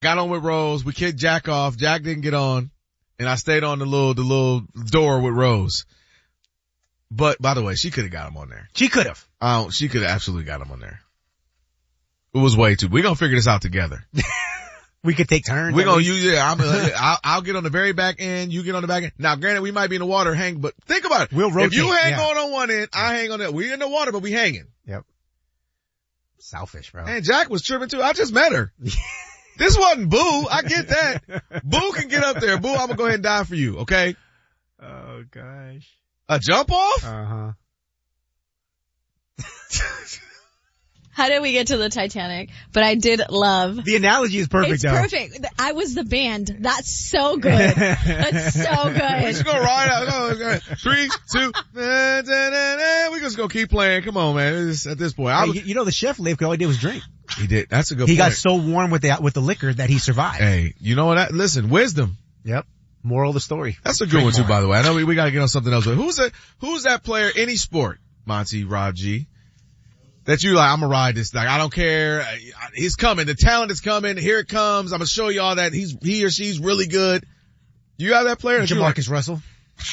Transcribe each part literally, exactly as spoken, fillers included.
got on with Rose. We kicked Jack off. Jack didn't get on. And I stayed on the little, the little door with Rose. But, by the way, she could have got him on there. She could have. Oh, she could have absolutely got him on there. It was way too. We're going to figure this out together. We could take turns. We're going to use, yeah, I'm, uh, I'll, I'll get on the very back end. You get on the back end. Now, granted, we might be in the water hang, but think about it. We'll rotate. If you hang yeah. on on one end, I hang on the other. We're in the water, but we hanging. Yep. Selfish, bro. And Jack was tripping too. I just met her. This wasn't Boo. I get that. Boo can get up there. Boo, I'm going to go ahead and die for you, okay? Oh, gosh. A jump off? Uh-huh. How did we get to the Titanic? But I did love. The analogy is perfect, It's though. perfect. I was the band. That's so good. That's so We good. just go right out. Go, go. Three, two, da, da, da, da. We just go keep playing. Come on, man. It's, at this point, I Hey, was, you, you know the chef lived, all he did was drink. he did. That's a good He point. got so warm with the with the liquor that he survived. Hey, you know what? That, listen, wisdom. Yep. Moral of the story. That's a good Drink one too, more. by the way. I know we, we got to get on something else. But who's that? Who's that player? Any sport, Monty, Rob G, that you like? I'm gonna ride this. Like I don't care. He's coming. The talent is coming. Here it comes. I'm gonna show y'all that he's he or she's really good. Do you have that player? Jamarcus Russell.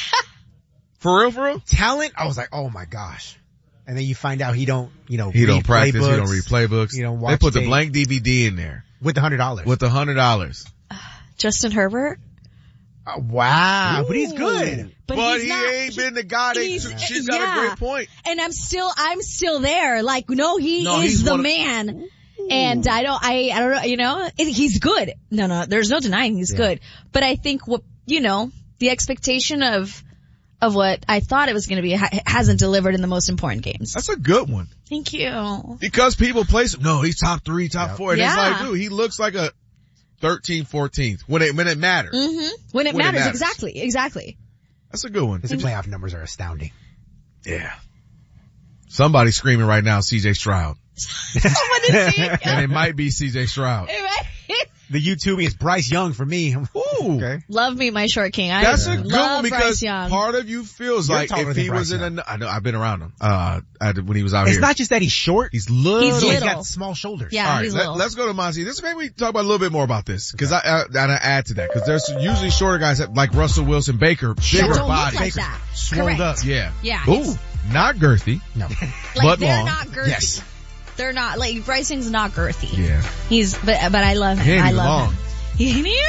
For real, for real. Talent. I was like, oh my gosh. And then you find out he don't, you know, He read don't practice. playbooks, He don't read playbooks. You don't They watch put the tape. blank D V D in there with the hundred dollars. with the hundred dollars. Justin Herbert. Uh, wow, but he's good. But, But he's he not, ain't been the guy that he's- she's got yeah. a great point. And I'm still, I'm still there. Like, no, he No, is he's the one of- man. And I don't, I, I don't know, you know, it, he's good. No, no, there's no denying he's Yeah. good. But I think what, you know, the expectation of, of what I thought it was going to be ha- hasn't delivered in the most important games. That's a good one. Thank you. Because people place him. No, he's top three, top Yep. four. And Yeah. it's like, dude, he looks like a thirteenth, fourteenth when it, when it matters. hmm When it When it matters, matters. exactly, exactly. That's a good one. His playoff numbers are astounding. Yeah. Somebody screaming right now, C J Stroud. Someone is seeing And it might be C J Stroud. The YouTube is Bryce Young for me. Ooh. Okay. Love me, my short king. I That's a good love one because Bryce Young. part of you feels You're like taller if than he was Bryce in Young. a, I know, I've been around him, uh, I, when he was out It's here. not just that he's short. He's little. He's He's little. got small shoulders. Yeah, All right, he's let, little. let's go to Monty. This maybe we talk about a little bit more about this because I, I, I add to that because there's usually shorter guys that, like Russell Wilson, Baker, That bigger don't body, look like that. Swolled Correct. up. yeah, Yeah, Ooh, it's- not girthy, No. Like but they're long. not girthy. Yes. They're not, like, Bryce Young's not girthy. Yeah, He's, but, but I love him. He ain't I even love long. him. He,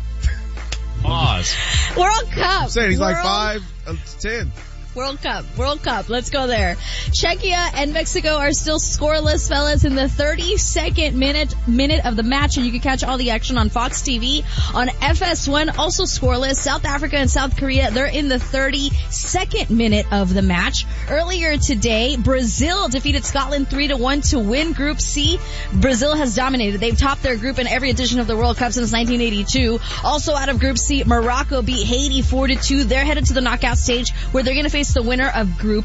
Pause. World Cup. I'm saying he's like World- five uh, ten. World Cup. World Cup. Let's go there. Czechia and Mexico are still scoreless, fellas, in the thirty-second minute minute of the match, and you can catch all the action on Fox T V. On F S one, also scoreless. South Africa and South Korea, they're in the thirty-second minute of the match. Earlier today, Brazil defeated Scotland three to one to win Group C. Brazil has dominated. They've topped their group in every edition of the World Cup since nineteen eighty-two. Also out of Group C, Morocco beat Haiti four to two. They're headed to the knockout stage where they're going to face the winner of Group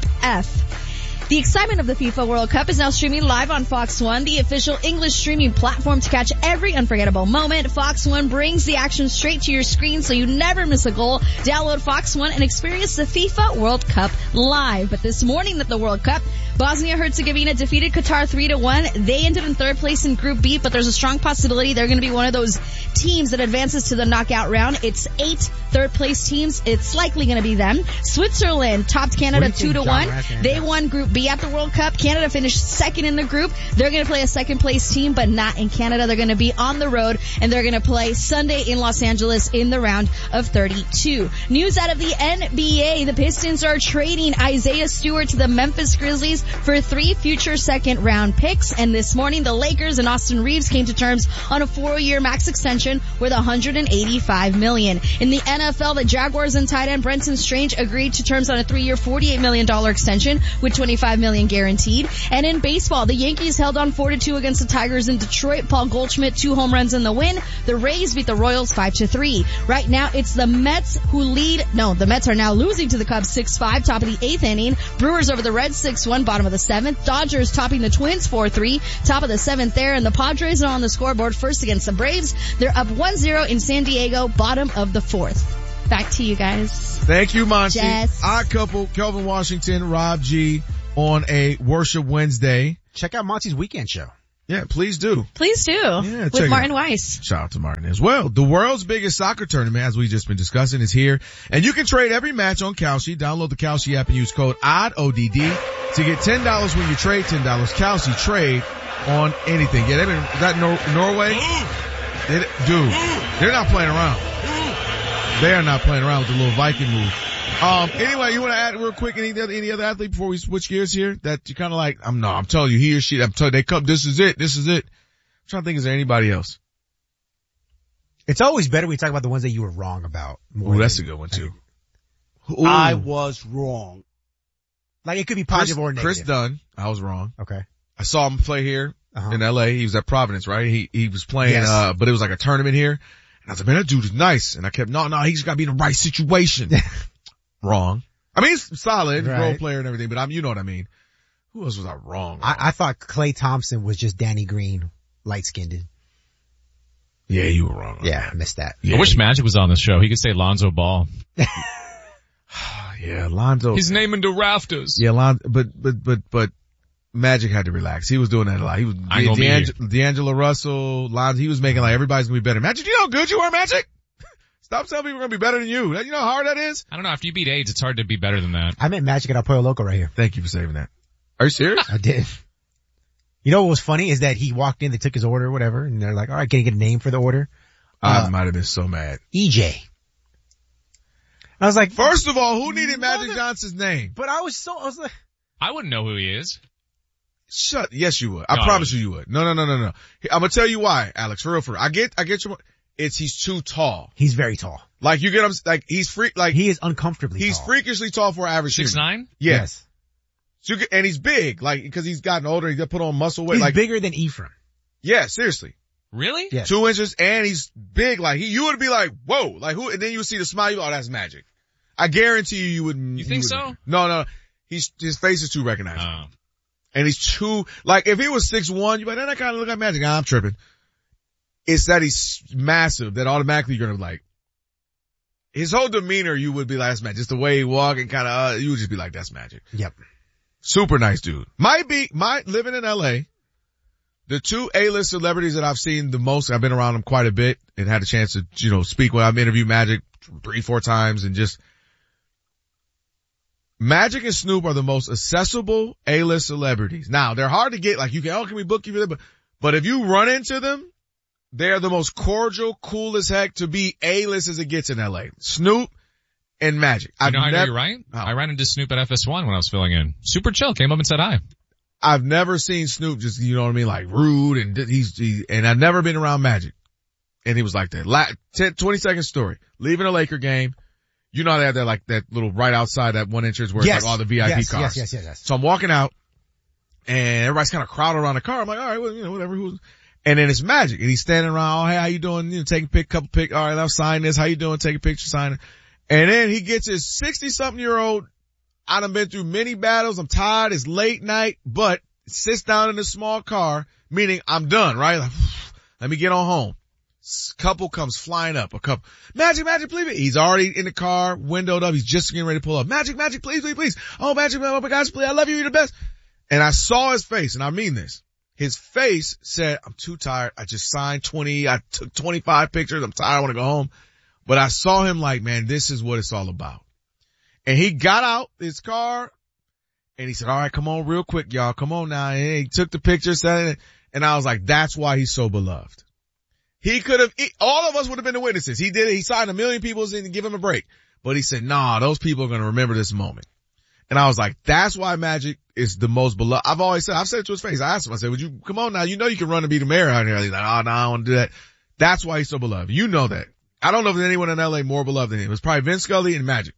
F. The excitement of the FIFA World Cup is now streaming live on Fox One, the official English streaming platform to catch every unforgettable moment. Fox One brings the action straight to your screen so you never miss a goal. Download Fox One and experience the FIFA World Cup live. But this morning at the World Cup, Bosnia-Herzegovina defeated Qatar three to one. They ended in third place in Group B, but there's a strong possibility they're going to be one of those teams that advances to the knockout round. It's eight third place teams. It's likely going to be them. Switzerland topped Canada What do two you to think one. John Rath They ends up? won Group B at the World Cup. Canada finished second in the group. They're going to play a second place team, but not in Canada. They're going to be on the road, and they're going to play Sunday in Los Angeles in the round of thirty-two. News out of the N B A. The Pistons are trading Isaiah Stewart to the Memphis Grizzlies for three future second round picks. And this morning, the Lakers and Austin Reeves came to terms on a four-year max extension worth one hundred eighty-five million dollars. In the N F L, the Jaguars and tight end Brenton Strange agreed to terms on a three-year, forty-eight million dollars extension with twenty-five million dollars guaranteed. And in baseball, the Yankees held on four to two against the Tigers in Detroit. Paul Goldschmidt, two home runs in the win. The Rays beat the Royals five to three. Right now, it's the Mets who lead. No, the Mets are now losing to the Cubs six five, top of the eighth inning. Brewers over the Reds six one, bottom of the seventh. Dodgers topping the Twins four three, top of the seventh there. And the Padres are on the scoreboard first against the Braves. They're up one zero in San Diego, bottom of the fourth. Back to you guys. Thank you, Monty. Jess. Odd couple, Kelvin Washington, Rob G on a Worship Wednesday. Check out Monty's weekend show. Yeah, please do. Please do. Yeah, with check it Martin out. Weiss. Shout out to Martin as well. The world's biggest soccer tournament, as we've just been discussing, is here. And you can trade every match on Kalshi. Download the Kalshi app and use code O D D, O D D, to get ten dollars when you trade ten dollars. Kalshi trade on anything. Yeah, they've been, is that Nor- Norway? They, dude, they're not playing around. They are not playing around with the little Viking move. Um, anyway, you want to add real quick any other, any other athlete before we switch gears here that you kind of like, I'm no, I'm telling you, he or she, I'm telling you, they come, this is it, this is it. I'm trying to think, is there anybody else? It's always better when you talk about the ones that you were wrong about. Ooh, that's a good one too. Ooh. I was wrong. Like, it could be Chris, positive or negative. Chris Dunn, I was wrong. Okay. I saw him play here Uh-huh. in L A. He was at Providence, right? He, he was playing, Yes. uh, but it was like a tournament here. And I was like, man, that dude is nice. And I kept, no, no, he's got to be in the right situation. Wrong. I mean, he's solid, Right. role player and everything, but I'm, you know what I mean. Who else was I wrong? I, I thought Klay Thompson was just Danny Green, light-skinned. yeah, you were wrong. Yeah, I missed that. Yeah. I wish Magic was on the show. He could say Lonzo Ball. Yeah, Lonzo. He's naming the rafters. Yeah, Lon, but, but, but, but Magic had to relax. He was doing that a lot. He was, I ain't gonna be D'Angelo, D'Angelo Russell, Lonzo, he was making like everybody's gonna be better. Magic, you know how good you are, Magic? Stop telling people we're gonna be better than you. You know how hard that is? I don't know. After you beat AIDS, it's hard to be better than that. I meant Magic at El Pollo Loco right here. Thank you for saving that. Are you serious? I did. You know what was funny is that he walked in, they took his order or whatever, and they're like, all right, can you get a name for the order? I Uh, might have been so mad. E J. I was like, First of all, who needed Magic Johnson's name? but I was so, I was like, I wouldn't know who he is. Shut, yes you would. I No, I promise you you would. No, no, no, no, no. I'm gonna tell you why, Alex, for real, for real. I get, I get your, it's, he's too tall. he's very tall. Like you get him, like he's freak, like He is uncomfortably he's tall. freakishly tall for an average Six human. nine? Yeah. Yes. So you get, and he's big, like, cause he's gotten older, he got put on muscle weight, He's like, bigger than Ephraim. yeah, seriously. Really? Yes. Two inches, and he's big, like, he, you would be like, whoa, like who, and then you would see the smile, you go, oh, that's Magic. I guarantee you, you wouldn't. You think would- so? No, no, he's, his face is too recognizable. Oh. And he's too, like, if he was six one, you'd be like, that kind of look like Magic. Nah, I'm tripping. It's that he's massive that automatically you're gonna be like, his whole demeanor, you would be like, that's Magic. Just the way he walk and kind of, uh, you would just be like, that's Magic. Yep. Super nice dude. Might be, might, living in L A, the two A-list celebrities that I've seen the most, I've been around them quite a bit and had a chance to, you know, speak when I've interviewed Magic three, four times and just, Magic and Snoop are the most accessible A-list celebrities. Now, they're hard to get, like you can, oh, can we book you for that? But, but if you run into them, they're the most cordial, cool as heck to be A-list as it gets in L A. Snoop and Magic. You I've know how I know never, you're right? Oh. I ran into Snoop at F S one when I was filling in. Super chill. Came up and said hi. I've never seen Snoop just, you know what I mean, like rude and he's, he, and I've never been around Magic. And he was like that. La- ten, twenty second story. Leaving a Laker game. You know how they have that, like that little right outside that one entrance where Yes. it's like all the V I P yes, cars. Yes, yes, yes, yes. So I'm walking out and everybody's kind of crowded around the car. I'm like, all right, well, you know, whatever. Who's, and then it's Magic and he's standing around. Oh, hey, how you doing? You know, taking a pic, couple pic. All right, I'll sign this. How you doing? Take a picture, sign it. And then he gets his sixty something year old. I done been through many battles. I'm tired. It's late night, but sits down in this small car, meaning I'm done, right? Like, let me get on home. Couple comes flying up, a couple. Magic, Magic, please. He's already in the car, windowed up. He's just getting ready to pull up. Magic, Magic, please, please, please. Oh, Magic, oh my gosh, please. I love you. You're the best. And I saw his face, and I mean this. His face said, I'm too tired. I just signed twenty. I took twenty-five pictures. I'm tired. I want to go home. But I saw him like, man, this is what it's all about. And he got out his car and he said, all right, come on real quick, y'all. Come on now. And he took the picture, said it. And I was like, that's why he's so beloved. He could have, all of us would have been the witnesses. He did it. He signed a million people and give him a break. But he said, nah, those people are going to remember this moment. And I was like, that's why Magic is the most beloved. I've always said, I've said it to his face. I asked him, I said, would you, come on now, you know you can run and be the mayor out here. He's like, oh no, I don't want to do that. That's why he's so beloved. You know that. I don't know if there's anyone in L A more beloved than him. It's probably Vince Scully and Magic.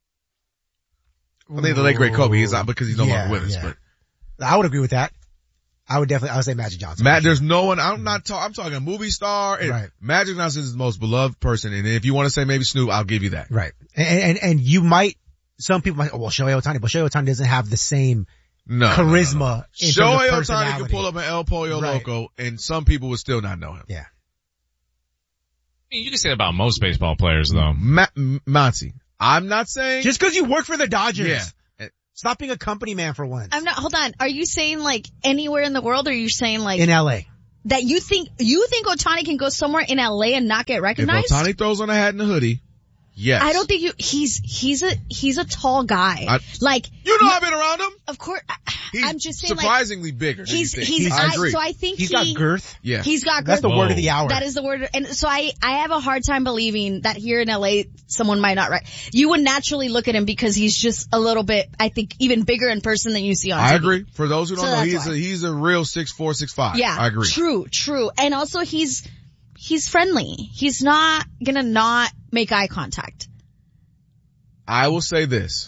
I think the late great Kobe is out because he's no Yeah, longer with us, yeah. but I would agree with that. I would definitely, I would say Magic Johnson. Matt, there's no one, I'm not talking, I'm talking a movie star. And Right. Magic Johnson is the most beloved person. And if you want to say maybe Snoop, I'll give you that. Right. And, and, and you might, some people might, oh, well, Shohei Ohtani, but Shohei Ohtani doesn't have the same No. charisma. No, no, no. in terms of Shohei Ohtani can personality. pull up an El Pollo Right. Loco and some people would still not know him. Yeah. I mean, you can say that about most baseball players though. Ma- M- Monty, I'm not saying. Just cause you work for the Dodgers. Yeah. Stop being a company man for once. I'm not, hold on. Are you saying like anywhere in the world, or are you saying like In L A. that you think, you think Ohtani can go somewhere in L A and not get If recognized? Ohtani throws on a hat and a hoodie, yes. I don't think you, he's, he's a, he's a tall guy. I- like, You know I've been around him. of course, I, He's I'm just saying like, surprisingly bigger. than he's, you think. he's, I I, agree. so I think He's he, got girth. yeah. he's got That's the girth. word of the hour. That is the word. And so I, I have a hard time believing that here in L A, someone might not, right? You would naturally look at him because he's just a little bit, I think, even bigger in person than you see on T V. I agree. For those who don't So know, that's he's why. a, he's a real six four, six five. Yeah. I agree. True, true. And also he's, he's friendly. He's not gonna not make eye contact. I will say this.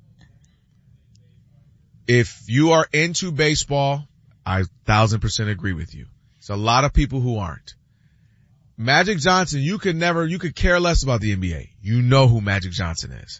If you are into baseball, I thousand percent agree with you. It's a lot of people who aren't. Magic Johnson, you could never, you could care less about the N B A. You know who Magic Johnson is.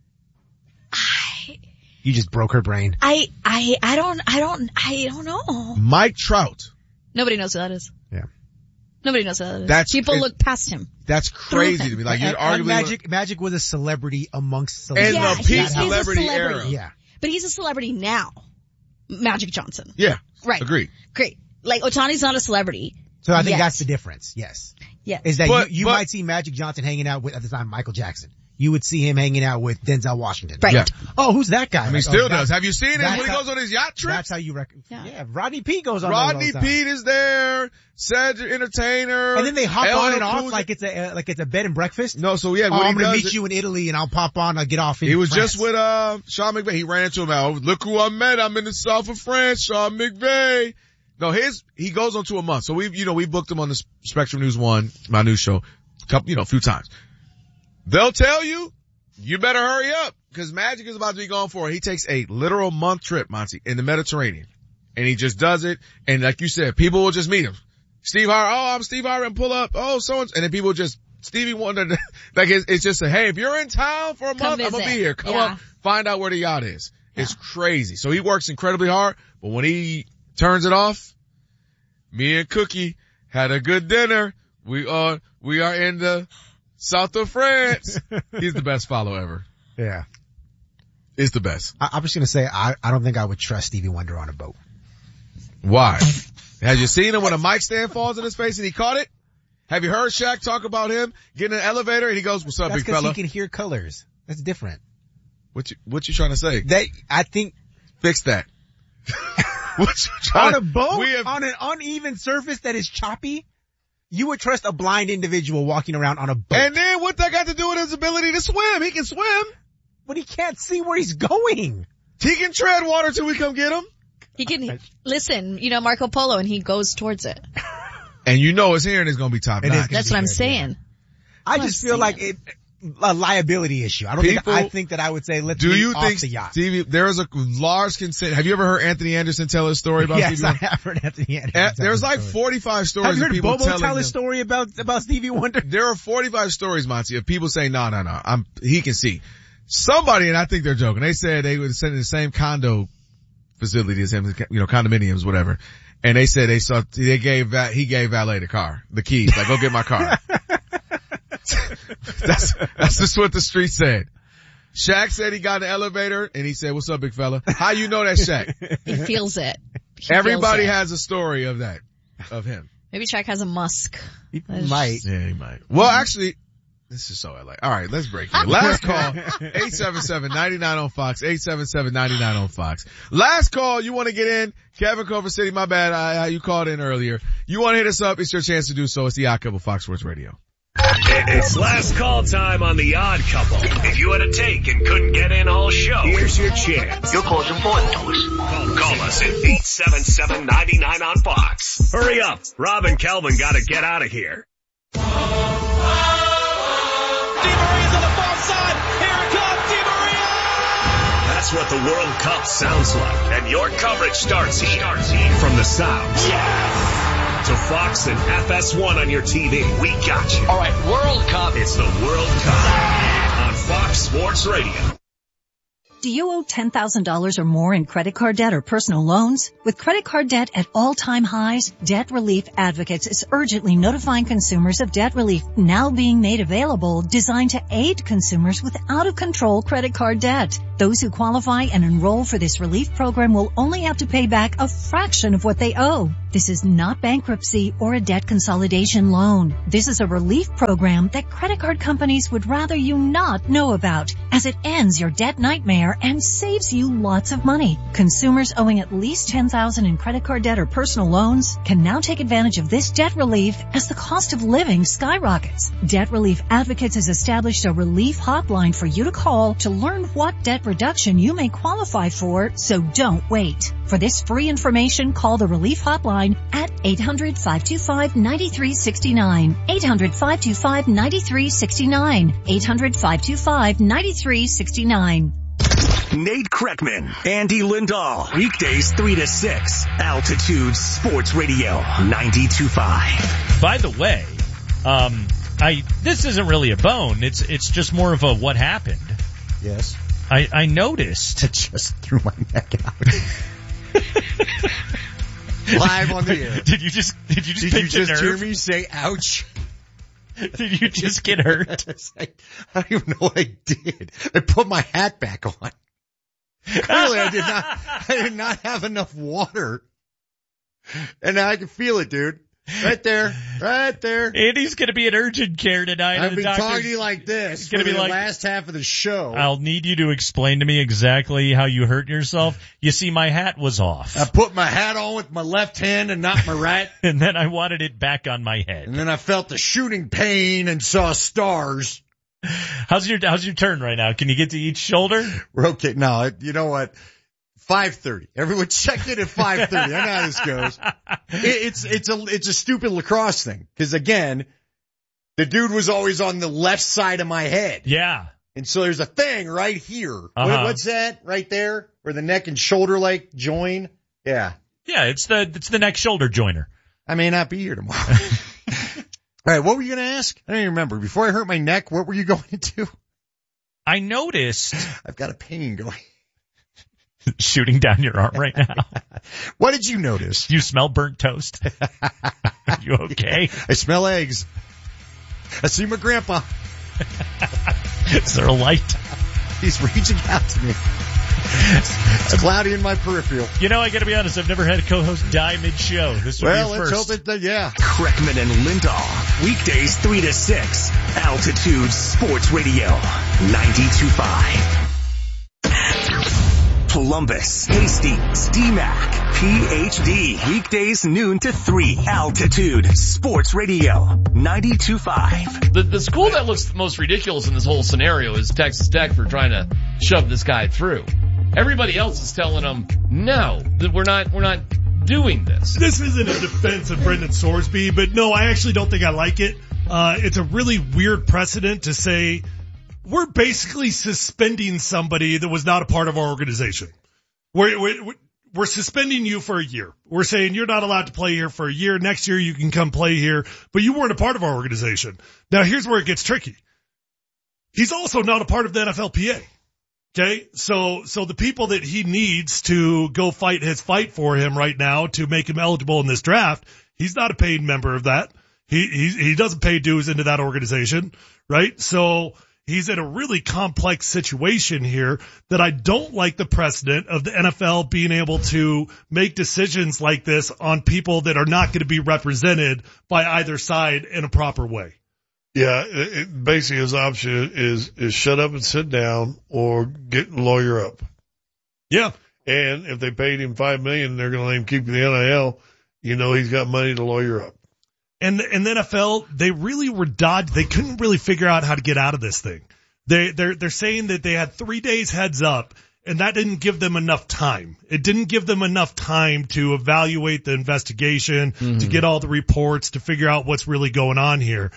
I, You just broke her brain. I, I, I don't, I don't, I don't know. Mike Trout. Nobody knows who that is. Yeah. Nobody knows who that is. That's- People it- look past him. That's crazy to me. Like, you're And- and arguably, Magic, Magic was a celebrity amongst in celebrities. Yeah, the peak he's- he's a celebrity celebrity. era. Yeah. But he's a celebrity now. Magic Johnson. Yeah. Right. Agreed. Great. Like, Ohtani's not a celebrity. So I think Yes. that's the difference. Yes. Yeah. Is that But- you, you but- might see Magic Johnson hanging out with, at the time, Michael Jackson. You would see him hanging out with Denzel Washington. Right. Yeah. Oh, who's that guy? I mean, Like, still oh, does. that- Have you seen him that's when he how- goes on his yacht trips? That's how you reckon. Yeah. Yeah. Rodney P goes on those all Rodney the time. Pete is there. Cedric Entertainer. And then they hop L on L and off Cool J- like it's a, uh, like it's a bed and breakfast. No, so yeah, Oh, what I'm he gonna does meet is- you in Italy and I'll pop on, I'll get off in He was France. just with, uh, Sean McVay. He ran into him out. Look who I met. I'm in the south of France, Sean McVay. No, his, he goes on to a month. So we've, you know, we booked him on the Spectrum News One, my news show, couple, you know, a few times. They'll tell you, you better hurry up, cause Magic is about to be gone for it. He takes a literal month trip, Monty, in the Mediterranean. And he just does it. And like you said, people will just meet him. Steve Harvey, oh, I'm Steve Harvey, and pull up. Oh, so and, and then people just, Stevie Wonder, like it's, it's just a, hey, if you're in town for a Come month, I'm gonna visit. be here. Come Yeah. up, find out where the yacht is. It's crazy. So he works incredibly hard, but when he turns it off, me and Cookie had a good dinner. We are, we are in the south of France. He's the best follow ever. Yeah. It's the best. I, I'm just gonna say, I, I don't think I would trust Stevie Wonder on a boat. Why? Have you seen him when a mic stand falls in his face and he caught it? Have you heard Shaq talk about him getting in an elevator and he goes, what's up, That's big because fella? he can hear colors. That's different. What you, what you trying to say? They, I think, Fix that. What you trying on to- a boat, we have, on an uneven surface that is choppy, you would trust a blind individual walking around on a boat. and then what that got to do with his ability to swim? He can swim. But he can't see where he's going. He can tread water till we come get him. He can, listen, you know, Marco Polo, and he goes towards it. And you know his hearing is going to be top It is notch. That's what I'm saying. I Well, just feel see like it, a liability issue. I don't think, People- I think that I would say let's Do leave you off think the yacht. Stevie, there is a large consent? Have you ever heard Anthony Anderson tell his story about Yes, Stevie I Wonder? have heard Anthony Anderson. Eh, tell There's his like story. forty-five stories Have you of heard people Bobo telling tell them. his story about, about Stevie Wonder? There are forty-five stories, Monty, of people saying, no, no, no, I'm, he can see. Somebody, and I think they're joking, they said they would send in the same condo facility as him, you know, condominiums, whatever. And they said they saw, they gave, va- he gave valet the car, the keys, like, go get my car. that's, that's just what the street said. Shaq said he got in the elevator and he said, what's up, big fella? How you know that Shaq? He feels it. He feels Everybody it. has a story of that, of him. Maybe Shaq has a musk. He That's- might. Yeah, he might. Well, actually, this is so L A. All right, let's break it. Last call, eight seven seven, nine nine on Fox, eight seven seven, nine nine on Fox. Last call, you want to get in? Kevin Culver City, my bad, I, I, you called in earlier. You want to hit us up? It's your chance to do so. It's the Odd Couple, Fox Sports Radio. It's last call time on The Odd Couple. If you had a take and couldn't get in all show, here's your chance. Your call's important to us. Call us at eight seven seven, nine nine on Fox. Hurry up. Rob and Kelvin gotta get out of here. That's what the World Cup sounds like. And your coverage starts here. Starts here. From the sounds. Yes! To Fox and F S one on your T V. We got you. All right, World Cup. It's the World Cup on Fox Sports Radio. Do you owe ten thousand dollars or more in credit card debt or personal loans? With credit card debt at all-time highs, Debt Relief Advocates is urgently notifying consumers of debt relief now being made available, designed to aid consumers with out-of-control credit card debt. Those who qualify and enroll for this relief program will only have to pay back a fraction of what they owe. This is not bankruptcy or a debt consolidation loan. This is a relief program that credit card companies would rather you not know about, as it ends your debt nightmare and saves you lots of money. Consumers owing at least ten thousand dollars in credit card debt or personal loans can now take advantage of this debt relief as the cost of living skyrockets. Debt Relief Advocates has established a relief hotline for you to call to learn what debt reduction you may qualify for, so don't wait. For this free information, call the relief hotline at eight hundred, five two five, nine three six nine, eight hundred, five two five, nine three six nine, eight hundred, five two five, nine three six nine. Nate Kreckman, Andy Lindahl, weekdays three to six, Altitude Sports Radio, ninety-two point five. By the way, um, I this isn't really a bone. It's it's just more of a what happened. Yes. I, I noticed. I just threw my neck out. Live on the air. Did you just did you just Did pinch you a just nerve? hear me say ouch? Did you just get hurt? I, I don't even know what I did. I put my hat back on. Clearly I did not, I did not have enough water. And I can feel it, dude. Right there. Right there. Andy's gonna be in urgent care tonight. I've The been doctor's talking to you like this It's for gonna be the like- last half of the show. I'll need you to explain to me exactly how you hurt yourself. You see, my hat was off. I put my hat on with my left hand and not my right. And then I wanted it back on my head. And then I felt the shooting pain and saw stars. How's your How's your turn right now? Can you get to each shoulder? We're okay. No, you know what? five thirty. Everyone check in at five thirty. I know how this goes. It, it's, it's a, it's a stupid lacrosse thing. Cause again, the dude was always on the left side of my head. Yeah. And so there's a thing right here. Uh-huh. What, what's that right there? Where the neck and shoulder like join? Yeah. Yeah, it's the it's the neck shoulder joiner. I may not be here tomorrow. All right. What were you going to ask? I don't even remember. Before I hurt my neck, what were you going to do? I noticed I've got a pain going. shooting down your arm right now. What did you notice? You smell burnt toast. Are you okay? I smell eggs. I see my grandpa. Is there a light? He's reaching out to me. It's cloudy in my peripheral. You know, I gotta be honest, I've never had a co-host die mid-show. This will Well, be a let's first. hope it, uh, yeah. Kreckman and Lindahl, weekdays three to six, Altitude Sports Radio, ninety-two point five. Columbus, Hastings, D MAC, P H D, weekdays noon to three, Altitude Sports Radio, ninety-two point five. The, the school that looks the most ridiculous in this whole scenario is Texas Tech for trying to shove this guy through. Everybody else is telling them, no, that we're not, we're not doing this. This isn't a defense of Brendan Sorsby, but no, I actually don't think I like it. Uh, it's a really weird precedent to say we're basically suspending somebody that was not a part of our organization. We're, we're, we're suspending you for a year. We're saying you're not allowed to play here for a year. Next year you can come play here, but you weren't a part of our organization. Now here's where it gets tricky. He's also not a part of the N F L P A. Okay. So, so the people that he needs to go fight his fight for him right now to make him eligible in this draft, he's not a paid member of that. He, he, he doesn't pay dues into that organization, right? So he's in a really complex situation here that I don't like the precedent of the N F L being able to make decisions like this on people that are not going to be represented by either side in a proper way. Yeah, it, it, basically his option is, is shut up and sit down or get lawyer up. Yeah. And if they paid him five million dollars, they're going to let him keep the N I L, you know he's got money to lawyer up. And, and the N F L, they really were dodged. They couldn't really figure out how to get out of this thing. They, they're, they're saying that they had three days heads up, and that didn't give them enough time. It didn't give them enough time to evaluate the investigation, mm-hmm. to get all the reports, to figure out what's really going on here.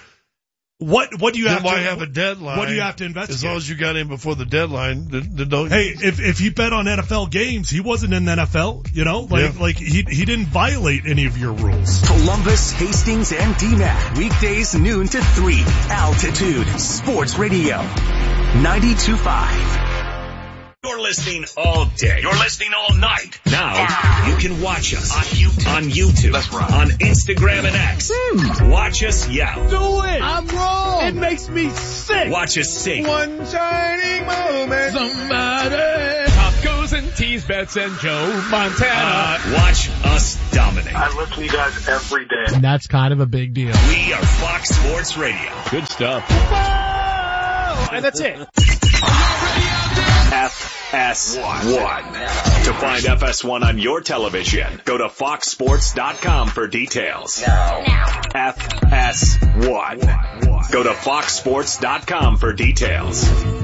What, what do you then have why to, have a deadline? What do you have to investigate? As long as you got in before the deadline, then, then don't. Hey, if, if he bet on N F L games, he wasn't in the N F L, you know, like, yeah. like he, he didn't violate any of your rules. Columbus, Hastings, and D MAC, weekdays noon to three, Altitude Sports Radio, ninety-two point five. You're listening all day. You're listening all night. Now, you can watch us on YouTube. On YouTube. That's right. On Instagram and X. Hmm. Watch us yell. Do it. I'm wrong. It makes me sick. Watch us sing. One shining moment. Somebody. Top goes and tease bets and Joe Montana. Uh, watch us dominate. I listen to you guys every day. And that's kind of a big deal. We are Fox Sports Radio. Good stuff. Whoa! And that's it. F S one. To find F S one on your television, go to fox sports dot com for details. Now. F S one. Go to fox sports dot com for details.